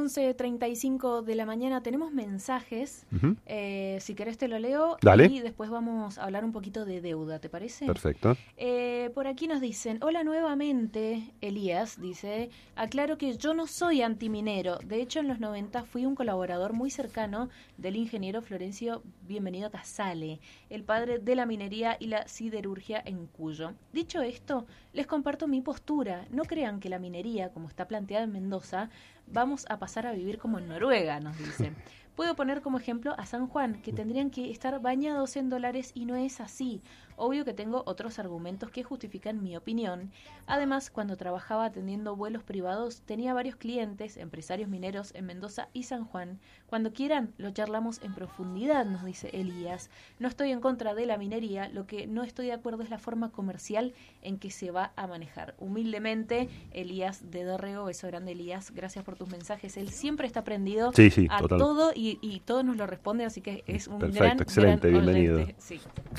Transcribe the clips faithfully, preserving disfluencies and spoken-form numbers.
once treinta y cinco de la mañana. Tenemos mensajes. Uh-huh. Eh, si querés te lo leo. Dale. Y después vamos a hablar un poquito de deuda, ¿te parece? Perfecto. Eh, por aquí nos dicen, hola nuevamente, Elías, dice, aclaro que yo no soy antiminero. De hecho, en los noventa fui un colaborador muy cercano del ingeniero Florencio Bienvenido Casale, el padre de la minería y la siderurgia en Cuyo. Dicho esto, les comparto mi postura. No crean que la minería, como está planteada en Mendoza, vamos a pasar a vivir como en Noruega, nos dicen. Puedo poner como ejemplo a San Juan, que tendrían que estar bañados en dólares y no es así. Obvio que tengo otros argumentos que justifican mi opinión. Además, cuando trabajaba atendiendo vuelos privados, tenía varios clientes, empresarios mineros en Mendoza y San Juan. Cuando quieran, lo charlamos en profundidad, nos dice Elías. No estoy en contra de la minería, lo que no estoy de acuerdo es la forma comercial en que se va a manejar. Humildemente, Elías de Dorrego, beso grande Elías, gracias por tus mensajes. Él siempre está prendido sí, sí, a total. todo y, y todo nos lo responde, así que es un Perfecto, gran, excelente, gran bienvenido. oyente. Sí.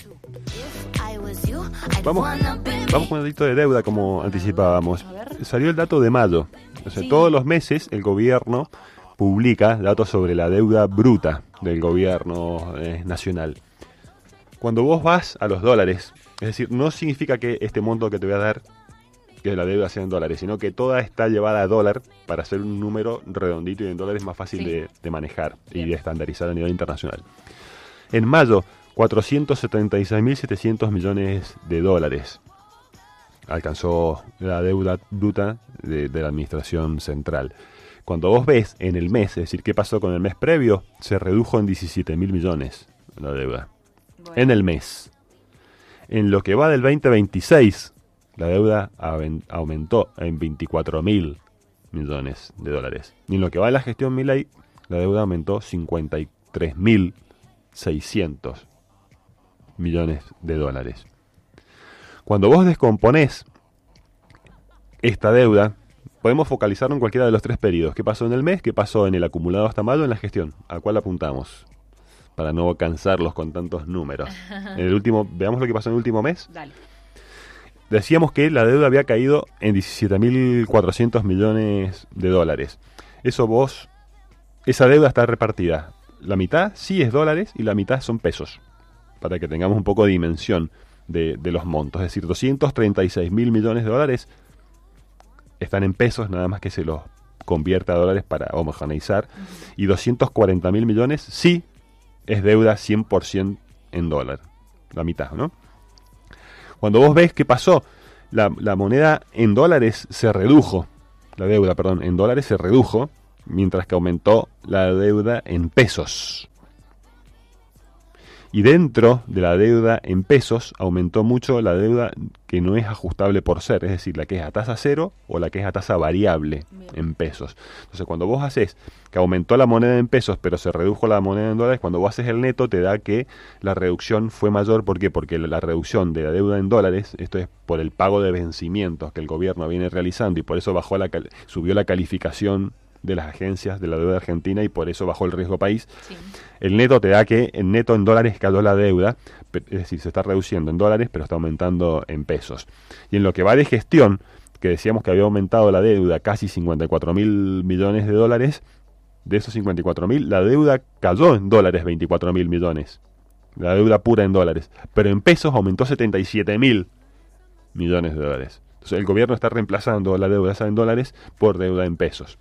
Vamos, vamos con el dato de deuda como anticipábamos. Salió el dato de mayo. O sea, sí. Todos los meses el gobierno publica datos sobre la deuda bruta del gobierno eh, nacional. Cuando vos vas a los dólares, es decir, no significa que este monto que te voy a dar, que la deuda sea en dólares, sino que toda está llevada a dólar para hacer un número redondito y en dólares más fácil sí. de, de manejar Bien. y de estandarizar a nivel internacional. En mayo, cuatrocientos setenta y seis mil setecientos millones de dólares alcanzó la deuda bruta de, de la administración central. Cuando vos ves en el mes, es decir, qué pasó con el mes previo, se redujo en diecisiete mil millones la deuda. Bueno. En el mes. En lo que va del veinte veintiséis, la deuda aumentó en veinticuatro mil millones de dólares. Y en lo que va de la gestión Milei, la deuda aumentó cincuenta y tres mil seiscientos millones de dólares. Cuando vos descomponés esta deuda, podemos focalizarlo en cualquiera de los tres periodos. ¿Qué pasó en el mes? ¿Qué pasó en el acumulado hasta mayo en la gestión? ¿A cuál apuntamos? Para no cansarlos con tantos números. En el último, veamos lo que pasó en el último mes. Dale. Decíamos que la deuda había caído en diecisiete mil cuatrocientos millones de dólares. Eso vos, esa deuda está repartida. La mitad sí es dólares y la mitad son pesos. Para que tengamos un poco de dimensión de, de los montos. Es decir, doscientos treinta y seis mil millones de dólares están en pesos, nada más que se los convierte a dólares para homogeneizar. Uh-huh. Y doscientos cuarenta mil millones sí es deuda cien por ciento en dólar. La mitad, ¿no? Cuando vos ves qué pasó, la, la moneda en dólares se redujo. La deuda, perdón, en dólares se redujo, mientras que aumentó la deuda en pesos. Y dentro de la deuda en pesos aumentó mucho la deuda que no es ajustable por ser, es decir, la que es a tasa cero o la que es a tasa variable Bien. en pesos. Entonces, cuando vos haces que aumentó la moneda en pesos, pero se redujo la moneda en dólares, cuando vos haces el neto te da que la reducción fue mayor. ¿Por qué? Porque la reducción de la deuda en dólares, esto es por el pago de vencimientos que el gobierno viene realizando y por eso bajó la subió la calificación de las agencias de la deuda argentina y por eso bajó el riesgo país. Sí. El neto te da que en neto en dólares cayó la deuda, es decir, se está reduciendo en dólares, pero está aumentando en pesos. Y en lo que va de gestión, que decíamos que había aumentado la deuda casi cincuenta y cuatro mil millones de dólares, de esos cincuenta y cuatro mil, la deuda cayó en dólares veinticuatro mil millones. La deuda pura en dólares. Pero en pesos aumentó setenta y siete mil millones de dólares. Entonces el gobierno está reemplazando la deuda esa en dólares por deuda en pesos.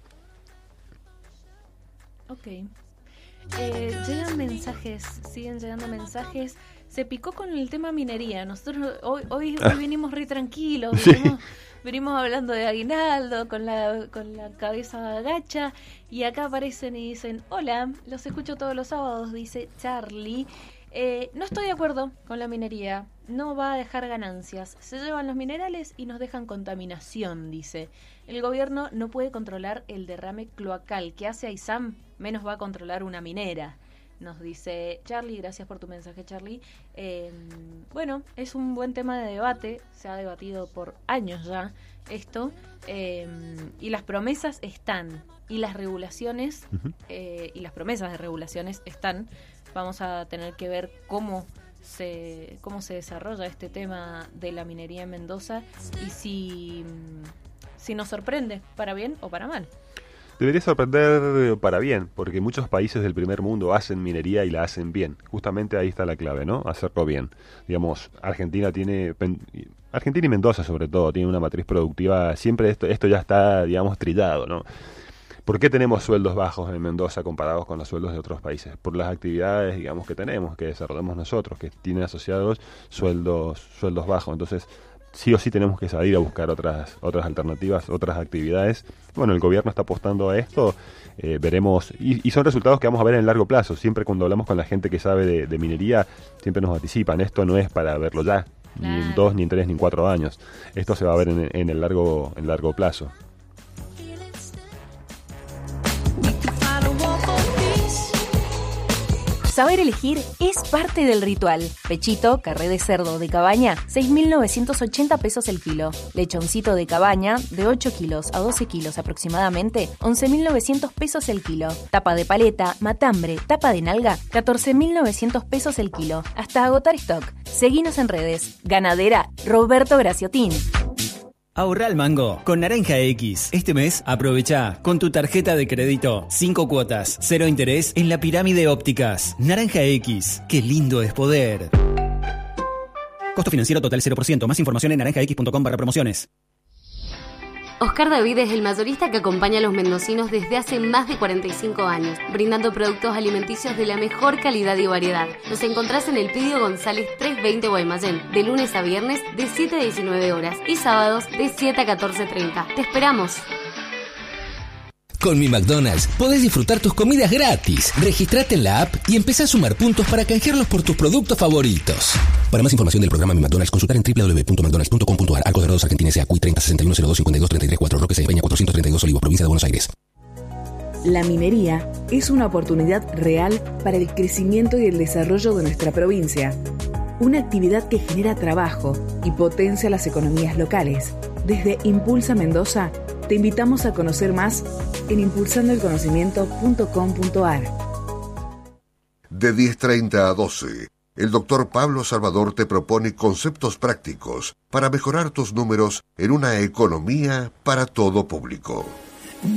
Ok. Eh, llegan mensajes, siguen llegando mensajes. Se picó con el tema minería. Nosotros hoy, hoy, hoy vinimos re tranquilos. Sí. Vinimos, venimos hablando de aguinaldo con la, con la cabeza agacha. Y acá aparecen y dicen: hola, los escucho todos los sábados, dice Charlie. Eh, no estoy de acuerdo con la minería. No va a dejar ganancias. Se llevan los minerales y nos dejan contaminación, dice. El gobierno no puede controlar el derrame cloacal que hace Aysam, menos va a controlar una minera. Nos dice Charlie, gracias por tu mensaje, Charlie. Eh, bueno, es un buen tema de debate, se ha debatido por años ya esto, eh, y las promesas están, y las regulaciones, uh-huh. eh, y las promesas de regulaciones están. Vamos a tener que ver cómo se cómo se desarrolla este tema de la minería en Mendoza y si, si nos sorprende, para bien o para mal. Debería sorprender para bien, porque muchos países del primer mundo hacen minería y la hacen bien. Justamente ahí está la clave, ¿no? Hacerlo bien. Digamos, Argentina tiene... Argentina y Mendoza, sobre todo, tiene una matriz productiva. Siempre esto, esto ya está, digamos, trillado, ¿no? ¿Por qué tenemos sueldos bajos en Mendoza comparados con los sueldos de otros países? Por las actividades, digamos, que tenemos, que desarrollamos nosotros, que tienen asociados sueldos sueldos bajos. Entonces, sí o sí tenemos que salir a buscar otras otras alternativas, otras actividades. Bueno, el gobierno está apostando a esto, eh, veremos, y, y son resultados que vamos a ver en el largo plazo. Siempre cuando hablamos con la gente que sabe de, de minería, siempre nos anticipan, esto no es para verlo ya, claro, ni en dos, ni en tres, ni en cuatro años. Esto se va a ver en, en el largo en largo plazo. Saber elegir es parte del ritual. Pechito, carré de cerdo de cabaña, seis mil novecientos ochenta pesos el kilo. Lechoncito de cabaña, de ocho kilos a doce kilos aproximadamente, once mil novecientos pesos el kilo. Tapa de paleta, matambre, tapa de nalga, catorce mil novecientos pesos el kilo. Hasta agotar stock. Seguinos en redes. Ganadera Roberto Graciotín. Ahorra al mango con Naranja X. Este mes aprovecha con tu tarjeta de crédito cinco cuotas, cero interés en la Pirámide Ópticas. Naranja X, qué lindo es poder. Costo financiero total cero por ciento. Más información en naranja x punto com barra promociones. Oscar David es el mayorista que acompaña a los mendocinos desde hace más de cuarenta y cinco años, brindando productos alimenticios de la mejor calidad y variedad. Nos encontrás en el Pidio González trescientos veinte Guaymallén, de lunes a viernes de siete a diecinueve horas y sábados de siete a catorce treinta. ¡Te esperamos! Con Mi McDonald's podés disfrutar tus comidas gratis. Registrate en la app y empezá a sumar puntos para canjearlos por tus productos favoritos. Para más información del programa Mi McDonald's, consultar en doble u doble u doble u punto mcdonalds punto com punto a r. Arcos Dorados, Argentina, S A Q I treinta sesenta y uno cero dos cincuenta y dos treinta y tres cuatro, Roque Peña cuatrocientos treinta y dos Olivos, provincia de Buenos Aires. La minería es una oportunidad real para el crecimiento y el desarrollo de nuestra provincia. Una actividad que genera trabajo y potencia las economías locales. Desde Impulsa Mendoza, te invitamos a conocer más en impulsando el conocimiento punto com punto a r. De diez treinta a doce, el doctor Pablo Salvador te propone conceptos prácticos para mejorar tus números en una economía para todo público.